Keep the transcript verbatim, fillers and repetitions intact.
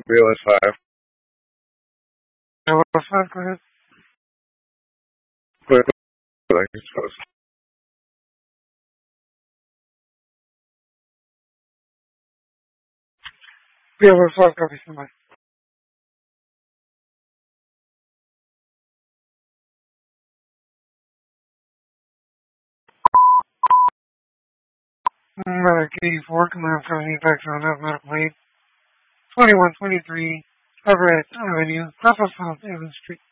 B L S five. B L S five, go ahead. Click like it's supposed to. B L S five, copy, somebody. Medic eighty-four, command seventy, back on that medical aid. twenty-one twenty-three, Everett Avenue, South of South Evans Street.